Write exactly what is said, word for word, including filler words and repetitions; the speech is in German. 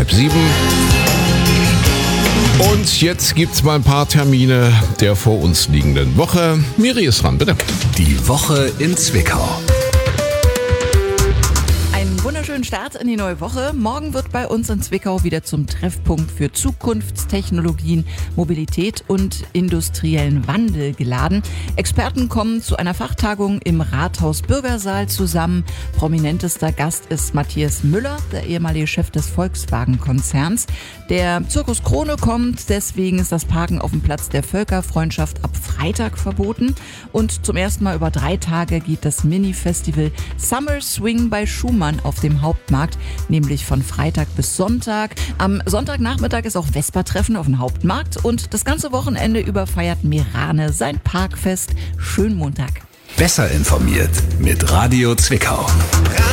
halb sieben. Und jetzt gibt's mal ein paar Termine der vor uns liegenden Woche. Miri ist dran, bitte. Die Woche in Zwickau. Wunderschönen Start in die neue Woche. Morgen wird bei uns in Zwickau wieder zum Treffpunkt für Zukunftstechnologien, Mobilität und industriellen Wandel geladen. Experten kommen zu einer Fachtagung im Rathaus Bürgersaal zusammen. Prominentester Gast ist Matthias Müller, der ehemalige Chef des Volkswagen-Konzerns. Der Zirkus Krone kommt, deswegen ist das Parken auf dem Platz der Völkerfreundschaft ab Freitag verboten. Und zum ersten Mal über drei Tage geht das Mini-Festival Summer Swing bei Schumann auf dem Hauptmarkt, nämlich von Freitag bis Sonntag. Am Sonntagnachmittag ist auch Vespertreffen auf dem Hauptmarkt und das ganze Wochenende über feiert Mirane sein Parkfest. Schönen Montag. Besser informiert mit Radio Zwickau.